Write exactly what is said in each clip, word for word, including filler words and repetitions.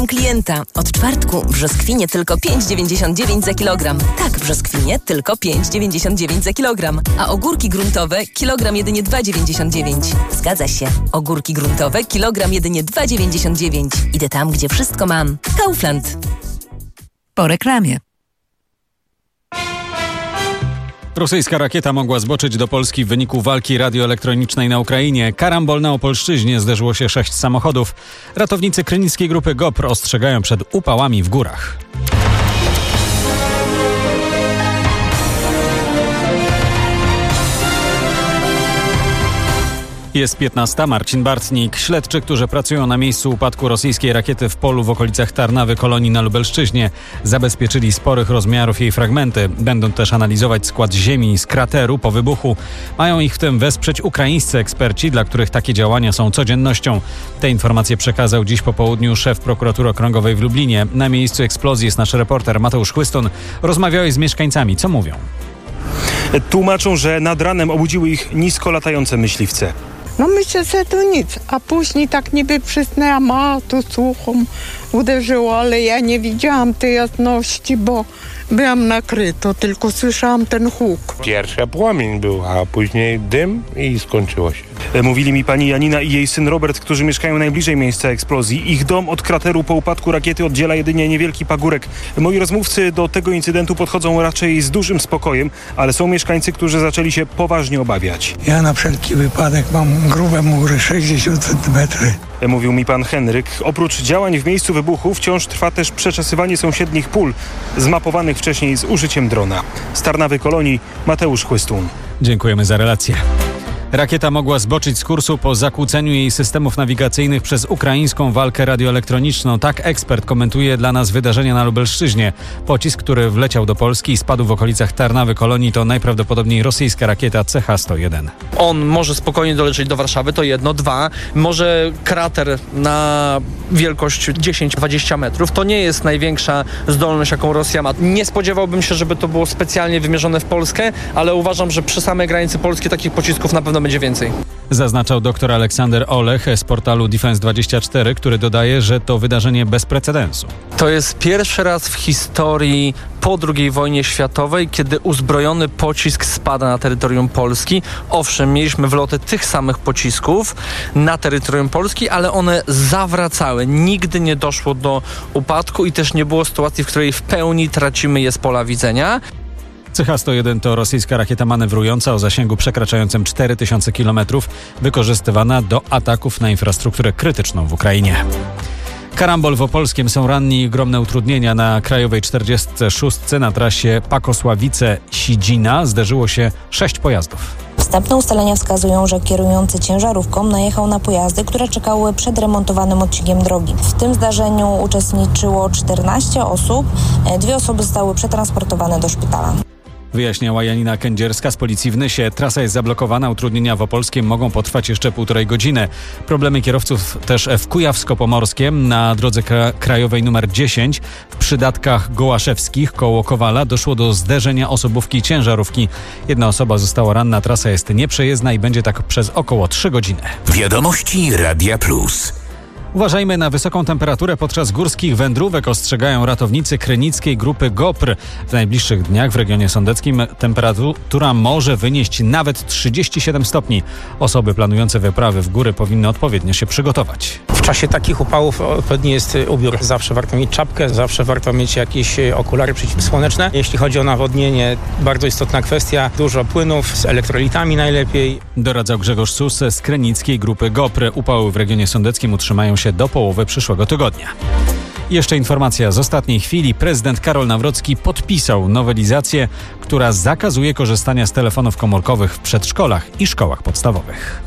Klienta. Od czwartku brzoskwinie tylko pięć dziewięćdziesiąt dziewięć za kilogram. Tak, brzoskwinie tylko pięć dziewięćdziesiąt dziewięć za kilogram. A ogórki gruntowe kilogram jedynie dwa dziewięćdziesiąt dziewięć. Zgadza się. Ogórki gruntowe kilogram jedynie dwa dziewięćdziesiąt dziewięć. Idę tam, gdzie wszystko mam. Kaufland. Po reklamie. Rosyjska rakieta mogła zboczyć do Polski w wyniku walki radioelektronicznej na Ukrainie. Karambol na Opolszczyźnie, zderzyło się sześć samochodów. Ratownicy krynickiej grupy GOPR ostrzegają przed upałami w górach. Jest piętnasta. Marcin Bartnik. Śledczy, którzy pracują na miejscu upadku rosyjskiej rakiety w polu w okolicach Tarnawy Kolonii na Lubelszczyźnie, zabezpieczyli sporych rozmiarów jej fragmenty. Będą też analizować skład ziemi z krateru po wybuchu. Mają ich w tym wesprzeć ukraińscy eksperci, dla których takie działania są codziennością. Te informacje przekazał dziś po południu szef prokuratury okręgowej w Lublinie. Na miejscu eksplozji jest nasz reporter Mateusz Chłystun. Rozmawiałeś z mieszkańcami. Co mówią? Tłumaczą, że nad ranem obudziły ich nisko latające myśliwce. No myślę, że to nic, a później tak niby przysnęłam, a tu słuchom uderzyło, ale ja nie widziałam tej jasności, bo byłam nakryto, tylko słyszałam ten huk. Pierwszy płomień był, a później dym i skończyło się. Mówili mi pani Janina i jej syn Robert, którzy mieszkają najbliżej miejsca eksplozji. Ich dom od krateru po upadku rakiety oddziela jedynie niewielki pagórek. Moi rozmówcy do tego incydentu podchodzą raczej z dużym spokojem, ale są mieszkańcy, którzy zaczęli się poważnie obawiać. Ja na wszelki wypadek mam grube mury, sześćdziesiąt centymetrów. Mówił mi pan Henryk. Oprócz działań w miejscu wybuchu wciąż trwa też przeczesywanie sąsiednich pól, zmapowanych wcześniej z użyciem drona. Z Tarnawy Kolonii Mateusz Chłystun. Dziękujemy za relację. Rakieta mogła zboczyć z kursu po zakłóceniu jej systemów nawigacyjnych przez ukraińską walkę radioelektroniczną. Tak ekspert komentuje dla nas wydarzenia na Lubelszczyźnie. Pocisk, który wleciał do Polski i spadł w okolicach Tarnawy Kolonii, to najprawdopodobniej rosyjska rakieta C H sto jeden. On może spokojnie dolecieć do Warszawy, to jedno. Dwa, może krater na wielkość dziesięć dwadzieścia metrów. To nie jest największa zdolność, jaką Rosja ma. Nie spodziewałbym się, żeby to było specjalnie wymierzone w Polskę, ale uważam, że przy samej granicy Polski takich pocisków na pewno będzie więcej. Zaznaczał dr Aleksander Olech z portalu Defense dwadzieścia cztery, który dodaje, że to wydarzenie bez precedensu. To jest pierwszy raz w historii po drugiej wojnie światowej, kiedy uzbrojony pocisk spada na terytorium Polski. Owszem, mieliśmy wloty tych samych pocisków na terytorium Polski, ale one zawracały. Nigdy nie doszło do upadku i też nie było sytuacji, w której w pełni tracimy je z pola widzenia. C H sto jeden to rosyjska rakieta manewrująca o zasięgu przekraczającym cztery tysiące kilometrów, wykorzystywana do ataków na infrastrukturę krytyczną w Ukrainie. Karambol w Opolskiem, są ranni i ogromne utrudnienia na krajowej czterdziestce szóstce na trasie Pakosławice-Sidzina. Zderzyło się sześć pojazdów. Wstępne ustalenia wskazują, że kierujący ciężarówką najechał na pojazdy, które czekały przed remontowanym odcinkiem drogi. W tym zdarzeniu uczestniczyło czternaście osób. Dwie osoby zostały przetransportowane do szpitala. Wyjaśniała Janina Kędzierska z Policji w Nysie. Trasa jest zablokowana, utrudnienia w Opolskiem mogą potrwać jeszcze półtorej godziny. Problemy kierowców też w Kujawsko-Pomorskiem na drodze kra- krajowej numer dziesięć w przydatkach Gołaszewskich koło Kowala doszło do zderzenia osobówki i ciężarówki. Jedna osoba została ranna, trasa jest nieprzejezdna i będzie tak przez około trzy godziny. Wiadomości Radia Plus. Uważajmy na wysoką temperaturę podczas górskich wędrówek, ostrzegają ratownicy krynickiej grupy GOPR. W najbliższych dniach w regionie sądeckim temperatura może wynieść nawet trzydzieści siedem stopni. Osoby planujące wyprawy w góry powinny odpowiednio się przygotować. W czasie takich upałów odpowiedni jest ubiór. Zawsze warto mieć czapkę, zawsze warto mieć jakieś okulary przeciwsłoneczne. Jeśli chodzi o nawodnienie, bardzo istotna kwestia. Dużo płynów z elektrolitami najlepiej. Doradzał Grzegorz Sus z krynickiej grupy GOPR. Upały w regionie sądeckim utrzymają się do połowy przyszłego tygodnia. Jeszcze informacja z ostatniej chwili. Prezydent Karol Nawrocki podpisał nowelizację, która zakazuje korzystania z telefonów komórkowych w przedszkolach i szkołach podstawowych.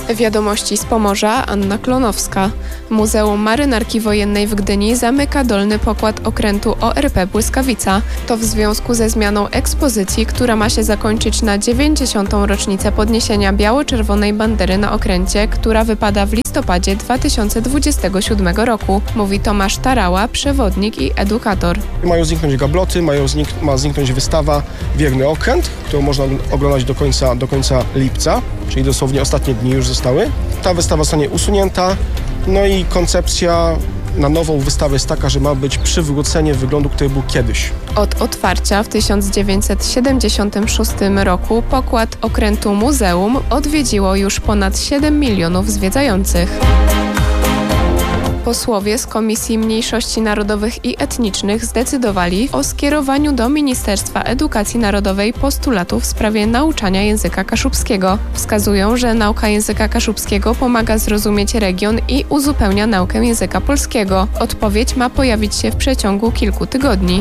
Wiadomości z Pomorza, Anna Klonowska. Muzeum Marynarki Wojennej w Gdyni zamyka dolny pokład okrętu O R P Błyskawica. To w związku ze zmianą ekspozycji, która ma się zakończyć na dziewięćdziesiątą rocznicę podniesienia biało-czerwonej bandery na okręcie, która wypada w listopadzie dwa tysiące dwudziestego siódmego roku, mówi Tomasz Tarała, przewodnik i edukator. Mają zniknąć gabloty, mają znik- ma zniknąć wystawa Wierny Okręt, którą można oglądać do końca, do końca lipca, czyli dosłownie ostatnie dni już zostały. Ta wystawa zostanie usunięta, no i koncepcja na nową wystawę jest taka, że ma być przywrócenie wyglądu, który był kiedyś. Od otwarcia w tysiąc dziewięćset siedemdziesiątym szóstym roku pokład okrętu muzeum odwiedziło już ponad siedem milionów zwiedzających. Posłowie z Komisji Mniejszości Narodowych i Etnicznych zdecydowali o skierowaniu do Ministerstwa Edukacji Narodowej postulatów w sprawie nauczania języka kaszubskiego. Wskazują, że nauka języka kaszubskiego pomaga zrozumieć region i uzupełnia naukę języka polskiego. Odpowiedź ma pojawić się w przeciągu kilku tygodni.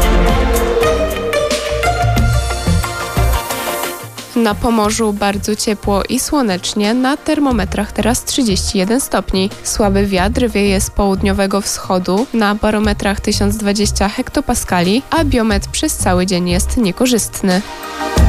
Na Pomorzu bardzo ciepło i słonecznie, na termometrach teraz trzydzieści jeden stopni. Słaby wiatr wieje z południowego wschodu, na barometrach tysiąc dwadzieścia hektopaskali, a biometr przez cały dzień jest niekorzystny.